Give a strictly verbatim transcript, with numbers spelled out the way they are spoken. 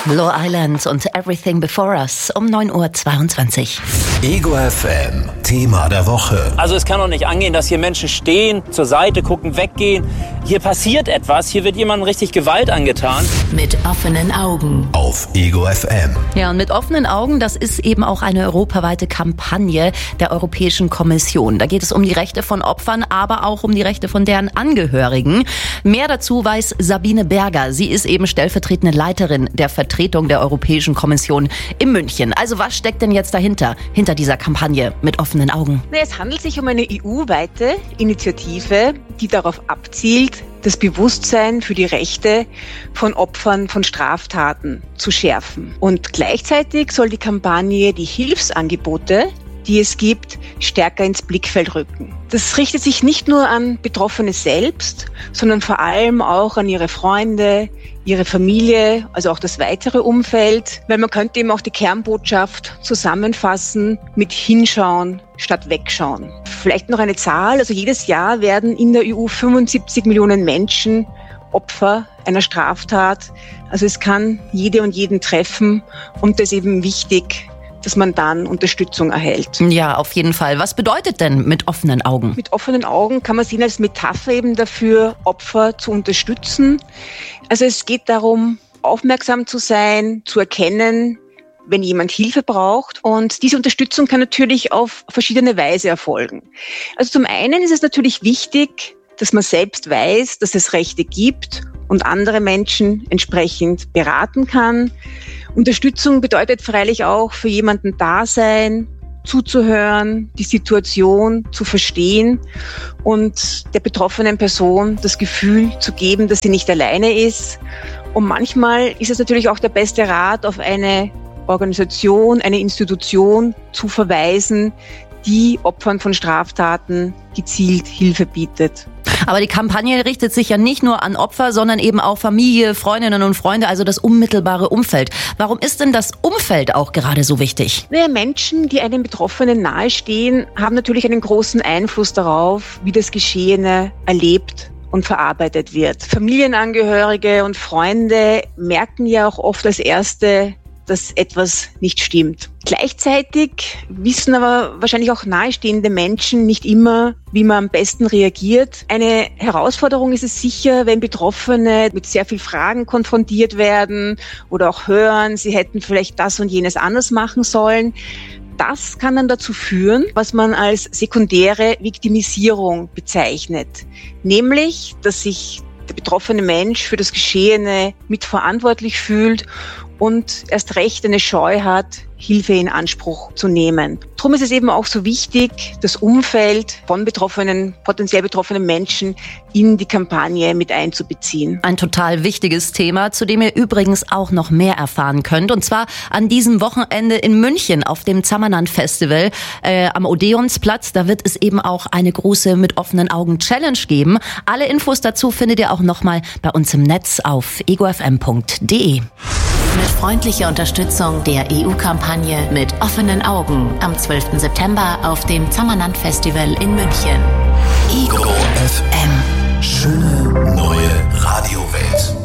Low Island und Everything Before Us um neun Uhr zweiundzwanzig. Ego F M, Thema der Woche. Also es kann doch nicht angehen, dass hier Menschen stehen, zur Seite gucken, weggehen. Hier passiert etwas, hier wird jemandem richtig Gewalt angetan. Mit offenen Augen. Auf Ego F M. Ja, und mit offenen Augen, das ist eben auch eine europaweite Kampagne der Europäischen Kommission. Da geht es um die Rechte von Opfern, aber auch um die Rechte von deren Angehörigen. Mehr dazu weiß Sabine Berger. Sie ist eben stellvertretende Leiterin der Vertretung der Europäischen Kommission in München. Also was steckt denn jetzt dahinter, hinter dieser Kampagne mit offenen Augen? Na, es handelt sich um eine E U-weite Initiative, die darauf abzielt, das Bewusstsein für die Rechte von Opfern von Straftaten zu schärfen. Und gleichzeitig soll die Kampagne die Hilfsangebote, die es gibt, stärker ins Blickfeld rücken. Das richtet sich nicht nur an Betroffene selbst, sondern vor allem auch an ihre Freunde, ihre Familie, also auch das weitere Umfeld, weil man könnte eben auch die Kernbotschaft zusammenfassen mit Hinschauen statt Wegschauen. Vielleicht noch eine Zahl, also jedes Jahr werden in der E U fünfundsiebzig Millionen Menschen Opfer einer Straftat. Also es kann jede und jeden treffen und das ist eben wichtig, dass man dann Unterstützung erhält. Ja, auf jeden Fall. Was bedeutet denn mit offenen Augen? Mit offenen Augen kann man sehen als Metapher eben dafür, Opfer zu unterstützen. Also es geht darum, aufmerksam zu sein, zu erkennen, wenn jemand Hilfe braucht. Und diese Unterstützung kann natürlich auf verschiedene Weise erfolgen. Also zum einen ist es natürlich wichtig, dass man selbst weiß, dass es Rechte gibt und andere Menschen entsprechend beraten kann. Unterstützung bedeutet freilich auch für jemanden da sein, zuzuhören, die Situation zu verstehen und der betroffenen Person das Gefühl zu geben, dass sie nicht alleine ist. Und manchmal ist es natürlich auch der beste Rat, auf eine Organisation, eine Institution zu verweisen, die Opfern von Straftaten gezielt Hilfe bietet. Aber die Kampagne richtet sich ja nicht nur an Opfer, sondern eben auch Familie, Freundinnen und Freunde, also das unmittelbare Umfeld. Warum ist denn das Umfeld auch gerade so wichtig? Naja, Menschen, die einem Betroffenen nahestehen, haben natürlich einen großen Einfluss darauf, wie das Geschehene erlebt und verarbeitet wird. Familienangehörige und Freunde merken ja auch oft als Erste, dass etwas nicht stimmt. Gleichzeitig wissen aber wahrscheinlich auch nahestehende Menschen nicht immer, wie man am besten reagiert. Eine Herausforderung ist es sicher, wenn Betroffene mit sehr vielen Fragen konfrontiert werden oder auch hören, sie hätten vielleicht das und jenes anders machen sollen. Das kann dann dazu führen, was man als sekundäre Viktimisierung bezeichnet. Nämlich, dass sich der betroffene Mensch für das Geschehene mitverantwortlich fühlt und erst recht eine Scheu hat, Hilfe in Anspruch zu nehmen. Darum ist es eben auch so wichtig, das Umfeld von betroffenen, potenziell betroffenen Menschen in die Kampagne mit einzubeziehen. Ein total wichtiges Thema, zu dem ihr übrigens auch noch mehr erfahren könnt. Und zwar an diesem Wochenende in München auf dem Zammernand Festival äh, am Odeonsplatz. Da wird es eben auch eine große mit offenen Augen Challenge geben. Alle Infos dazu findet ihr auch nochmal bei uns im Netz auf ego f m punkt d e. Mit freundlicher Unterstützung der E U-Kampagne mit offenen Augen am zwölften September auf dem Zammernand Festival in München. Ego F M. Schöne neue Radiowelt.